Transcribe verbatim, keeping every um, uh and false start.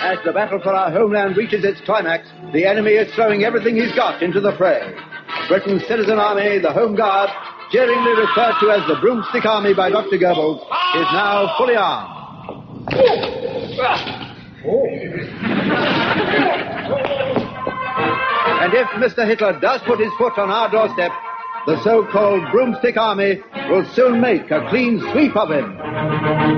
As the battle for our homeland reaches its climax, the enemy is throwing everything he's got into the fray. Britain's citizen army, the Home Guard, jeeringly referred to as the Broomstick Army by Doctor Goebbels, is now fully armed. And if Mister Hitler does put his foot on our doorstep, the so-called Broomstick Army will soon make a clean sweep of him.